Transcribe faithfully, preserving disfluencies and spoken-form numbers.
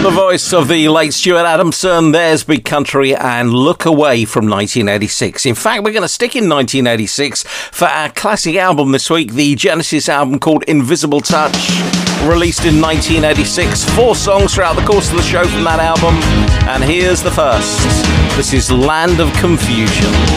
the voice of the late Stuart Adamson, there's Big Country and Look Away from nineteen eighty-six. In fact, we're going to stick in nineteen eighty-six for our classic album this week, the Genesis album called Invisible Touch, released in nineteen eighty-six. Four songs throughout the course of the show from that album, and here's the first. This is Land of Confusion.